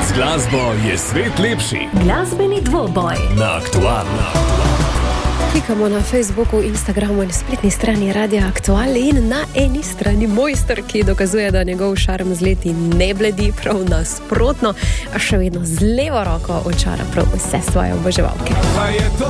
Z glasbo je svet lepši. Glasbeni dvoboj Na Aktualno. Klikamo na Facebooku, Instagramu in spletni strani Radia Aktual in na eni strani mojster, ki dokazuje, da njegov šarm z leti ne bledi, prav nasprotno, a še vedno z levo roko očara prav vse svoje oboževalke.